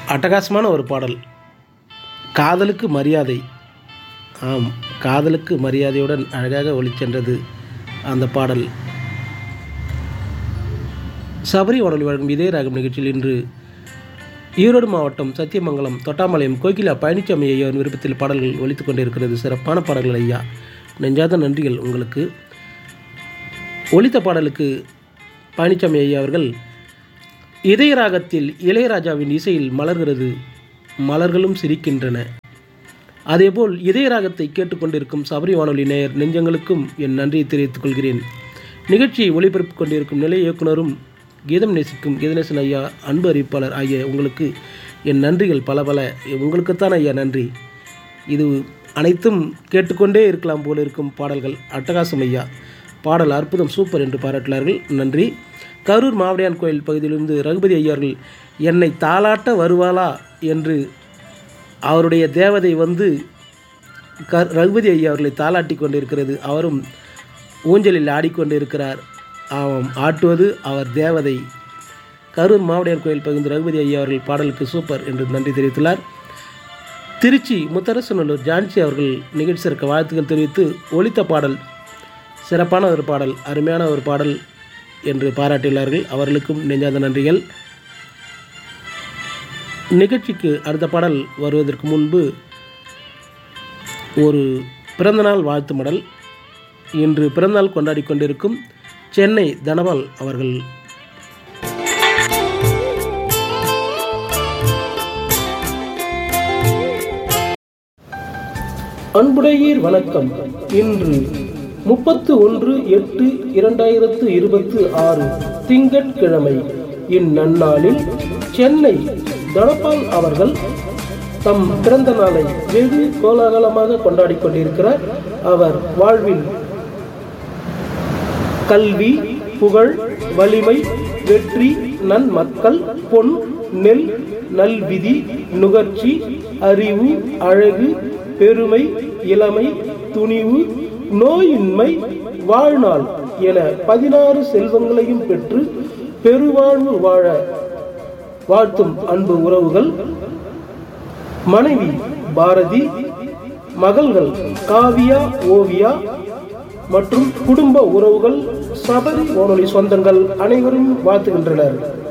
அட்டகாசமான ஒரு பாடல். காதலுக்கு மரியாதை. ஆம், காதலுக்கு மரியாதையுடன் அழகாக ஒலிச்சென்றது அந்த பாடல். சபரி வானொலி வழங்கும் இதே ராகம் நிகழ்ச்சியில் இன்று ஈரோடு மாவட்டம் சத்தியமங்கலம் தொட்டாம்பாளையம் கோகிலா பழனிசாமி ஐயாவின் விருப்பத்தில் பாடல்கள் ஒலித்துக் கொண்டிருக்கிறது. சிறப்பான பாடல்கள் ஐயா, நெஞ்சாத நன்றிகள் உங்களுக்கு. ஒலித்த பாடலுக்கு பழனிசாமி ஐயா அவர்கள், இதய ராகத்தில் இளையராஜாவின் இசையில் மலர்கிறது, மலர்களும் சிரிக்கின்றன. அதேபோல் இதய ராகத்தை கேட்டுக்கொண்டிருக்கும் சபரி வானொலி நேயர் நெஞ்சங்களுக்கும் என் நன்றியை தெரிவித்துக் கொள்கிறேன். நிகழ்ச்சியை ஒளிபரப்பிக் கொண்டிருக்கும் நிலைய இயக்குனரும் கீதம் நேசிக்கும் கீதநேசன் ஐயா, அன்பு அறிவிப்பாளர் ஆகிய உங்களுக்கு என் நன்றிகள் பல பல. உங்களுக்குத்தான் ஐயா நன்றி. இது அனைத்தும் கேட்டுக்கொண்டே இருக்கலாம் போல இருக்கும் பாடல்கள். அட்டகாசம் ஐயா, பாடல் அற்புதம், சூப்பர் என்று பாராட்டினார்கள். நன்றி. கரூர் மாவடியான் கோயில் பகுதியிலிருந்து ரகுபதி ஐயார்கள், என்னை தாளாட்ட வருவாளா என்று அவருடைய தேவதை வந்து ரகுபதி ஐயா அவர்களை தாளாட்டி கொண்டிருக்கிறது. அவரும் ஊஞ்சலில் ஆடிக்கொண்டிருக்கிறார். ஆமாம், ஆட்டுவது அவர் தேவதை. கரூர் மாவடியான் கோயில் பகுதி ரகுபதி ஐயா அவர்கள் பாடலுக்கு சூப்பர் என்று நன்றி தெரிவித்துள்ளார். திருச்சி முத்தரசநல்லூர் ஜான்சி அவர்கள் நிகழ்ச்சி சிறக்க வாழ்த்துக்கள் தெரிவித்து, ஒலித்த பாடல் சிறப்பான ஒரு பாடல், அருமையான ஒரு பாடல் என்று பாராட்டியுள்ளார்கள். அவர்களுக்கும் நெஞ்சாத நன்றிகள். நிகழ்ச்சிக்கு அடுத்த பாடல் வருவதற்கு முன்பு ஒரு பிறந்தநாள் வாழ்த்து மடல். இன்று பிறந்தநாள் கொண்டாடி கொண்டிருக்கும் சென்னை தனபால் அவர்கள். அன்புடையீர் வணக்கம். இன்று 31/8/2026 திங்கட்கிழமை. இந்நன்னாளில் சென்னை தனபால் அவர்கள் தம் பிறந்த நாளை வெகு கோலாகலமாக கொண்டாடி கொண்டிருக்கிறார். அவர் வாழ்வில் கல்வி, புகழ், வலிமை, வெற்றி, நன்மக்கள், பொன், நெல், நல்விதி, நுகர்ச்சி, அறிவு, அழகு, பெருமை, இளமை, துணிவு, நோயின்மை, வாழ்நாள் என 16 செல்வங்களையும் பெற்று பெருவாழ்வு வாழ வாழ்த்தும் அன்பு உறவுகள். மனைவி பாரதி, மகள்கள் காவியா, ஓவியா மற்றும் குடும்ப உறவுகள், சபரி வானொலி சொந்தங்கள் அனைவரும் வாழ்த்துகின்றனர்.